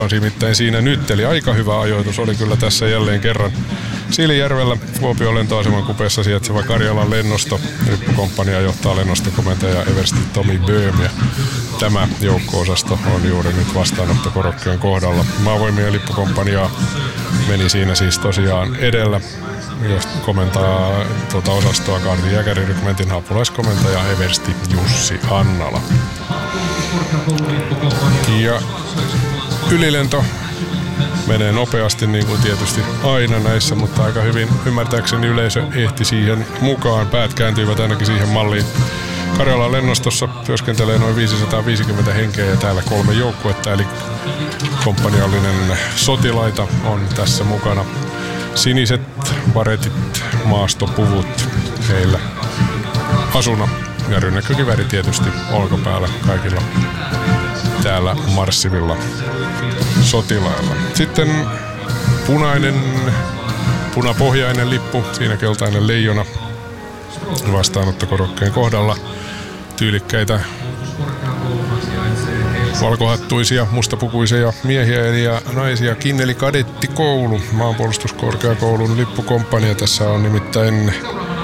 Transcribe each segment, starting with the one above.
Nimittäin siinä nyt, eli aika hyvä ajoitus oli kyllä tässä jälleen kerran. Siilijärvellä Kuopion lentoaseman kupeessa sijaitseva Karjalan lennosto. Lippukomppania johtaa lennostokomentaja eversti Tomi Böhm ja tämä joukko-osasto on juuri nyt vastaanottokorokkeen kohdalla. Maavoimien lippukomppania meni siinä siis tosiaan edellä, jos komentaa tuota osastoa Kaartin jäkärirykmentin apulaiskomentaja eversti Jussi Hannala. Ja ylilento menee nopeasti niin kuin tietysti aina näissä, mutta aika hyvin ymmärtääkseni yleisö ehti siihen mukaan. Päät kääntyivät ainakin siihen malliin. Karjalan lennostossa työskentelee noin 550 henkeä ja täällä 3 joukkuetta, eli komppaniallinen sotilaita on tässä mukana. Siniset baretit, maastopuvut heillä asuna ja rynnäkkökivääri tietysti olkapäällä kaikilla täällä marssivilla sotilailla. Sitten punapohjainen lippu, siinä keltainen leijona vastaanottokorokkeen kohdalla. Tyylikkäitä valkohattuisia, mustapukuisia miehiä ja naisia. Kinneli kadettikoulu, maanpuolustuskorkeakoulun lippukomppania. Tässä on nimittäin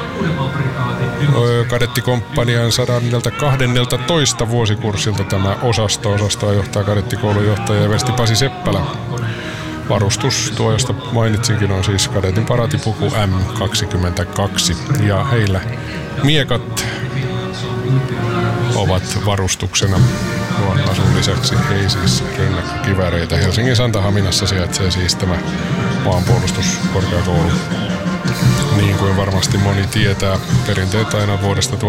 kadettikomppanian 112 vuosikurssilta tämä osasto. Osastoa johtaa kadettikoulun johtaja eversti Pasi Seppälä. Varustus, tuo josta mainitsinkin, on siis kadetin paraatipuku M22 ja heillä miekat ovat varustuksena. Tuon asun lisäksi ei siis rynnäkkökivääreitä. Helsingin Santahaminassa sijaitsee siis tämä maanpuolustuskorkeakoulu. Niin kuin varmasti moni tietää, perinteet aina vuodesta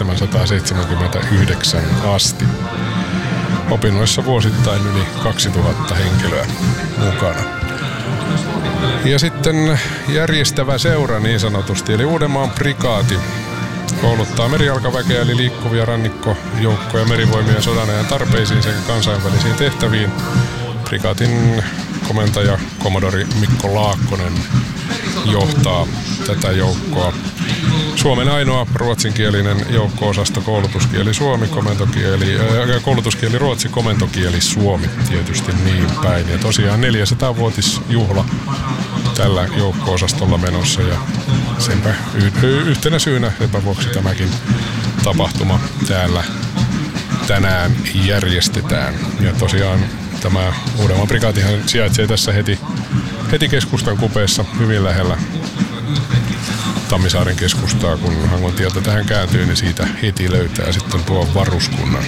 1779 asti. Opinnoissa vuosittain yli 2000 henkilöä mukana. Ja sitten järjestävä seura niin sanotusti, eli Uudenmaan prikaati, kouluttaa merijalkaväkeä eli liikkuvia rannikkojoukkoja merivoimien sodanajan tarpeisiin sekä kansainvälisiin tehtäviin. Prikaatin komentaja kommodori Mikko Laakkonen johtaa tätä joukkoa. Suomen ainoa ruotsinkielinen joukko-osasto, koulutuskieli Suomi, koulutuskieli Ruotsi, komentokieli Suomi, tietysti niin päin. Ja tosiaan 400-vuotisjuhla tällä joukko-osastolla menossa ja senpä yhtenä syynä vuoksi tämäkin tapahtuma täällä tänään järjestetään. Ja tosiaan tämä Uudenmaan prikaatihan sijaitsee tässä heti keskustan kupeessa hyvin lähellä Tammisaaren keskustaa. Kun Hangon tietä tähän kääntyy, niin siitä heti löytää sitten tuon varuskunnan.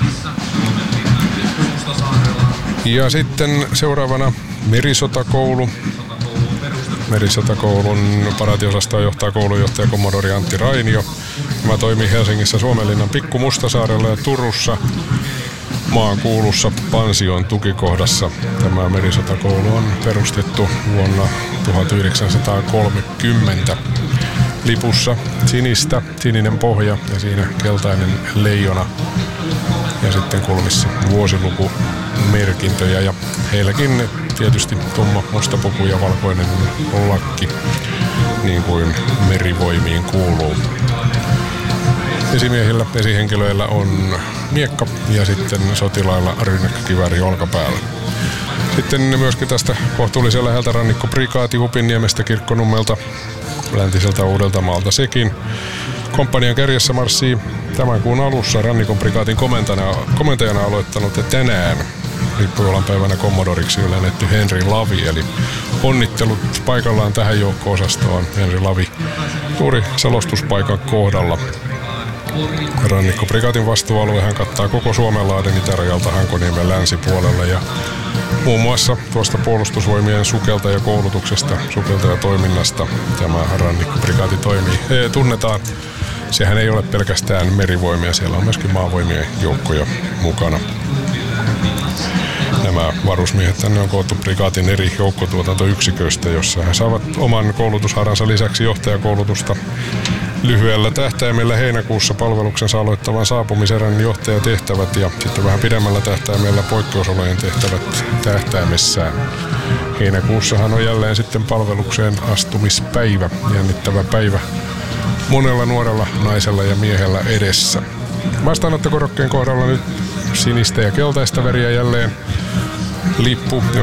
Ja sitten seuraavana merisotakoulu. Merisotakoulun paraatiosastoa johtaa koulujohtaja kommodori Antti Rainio. Tämä toimii Helsingissä Suomenlinnan Pikku Mustasaarella ja Turussa maan kuulussa Pansion tukikohdassa. Tämä merisotakoulu on perustettu vuonna 1930. Lipussa sininen pohja ja siinä keltainen leijona ja sitten kulmissa vuosilukumerkintöjä ja heilläkin tietysti tumma musta puku ja valkoinen lakki niin kuin merivoimiin kuuluu. Esimiehillä, esihenkilöillä on miekka ja sitten sotilailla rynnäkkökivääri olkapäällä. Sitten myöskin tästä kohtuullisen läheltä rannikkoprikaati Upinniemestä Kirkkonummelta, läntiseltä Uudeltamaalta sekin. Komppanian kärjessä marssii tämän kuun alussa rannikon prikaatin komentajana aloittanut ja tänään lippujuhlan päivänä kommodoriksi ylennetty Henri Lavi, eli onnittelut paikallaan tähän joukko-osastoon. Henri Lavi juuri selostuspaikan kohdalla. Rannikkoprikaatin vastuualuehan kattaa koko Suomenlahden itärajalta Hankoniemen länsipuolelle ja muun muassa tuosta puolustusvoimien sukeltajakoulutuksesta, sukeltajatoiminnasta tämä rannikkoprikaati tunnetaan. Sehän ei ole pelkästään merivoimia, siellä on myöskin maavoimien joukkoja mukana. Nämä varusmiehet tänne on koottu prikaatin eri joukkotuotantoyksiköistä, jossa he saavat oman koulutusharansa lisäksi johtajakoulutusta lyhyellä tähtäimellä heinäkuussa palveluksensa aloittavan saapumiserän johtajatehtävät ja sitten vähän pidemmällä tähtäimellä poikkeusolojen tehtävät tähtäimessään. Heinäkuussahan on jälleen sitten palvelukseen astumispäivä, jännittävä päivä monella nuorella naisella ja miehellä edessä. Vastaanottokorokkeen kohdalla nyt sinistä ja keltaista väriä jälleen lippu,